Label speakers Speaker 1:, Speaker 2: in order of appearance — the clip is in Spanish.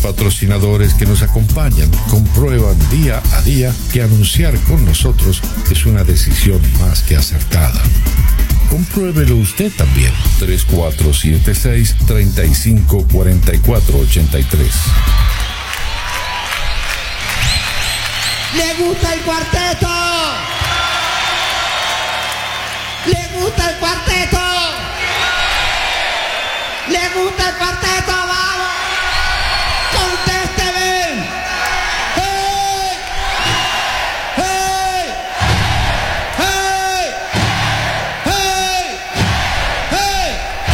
Speaker 1: patrocinadores que nos acompañan comprueban día a día que anunciar con nosotros es una decisión más que acertada. Compruébelo usted también. 3476-354483.
Speaker 2: ¿Le gusta el cuarteto? ¿Le gusta el cuarteto? ¿Le gusta el cuarteto?